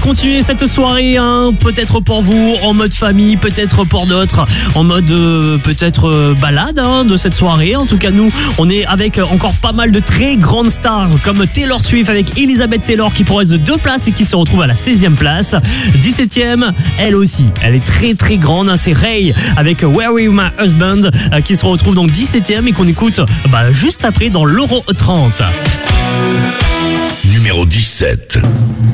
continuer cette soirée, hein, peut-être pour vous, en mode famille, peut-être pour d'autres, en mode balade de cette soirée. En tout cas, nous, on est avec encore pas mal de très grandes stars, comme Taylor Swift avec Elizabeth Taylor qui progresse de 2 places et qui se retrouve à la 16e place. 17e, elle aussi, elle est très très grande, hein, c'est Ray avec Where Is My Husband qui se retrouve donc 17e et qu'on écoute juste après dans l'Euro 30. Numéro 17.